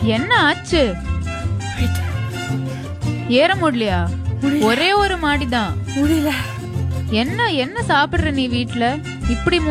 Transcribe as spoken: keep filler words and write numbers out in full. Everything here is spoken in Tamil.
என்ன ஆச்சு? ஏற முடியலையா? ஒரே ஒரு மாடிதான். முடியல. என்ன என்ன சாப்பிடுற நீ வீட்ல? இப்படி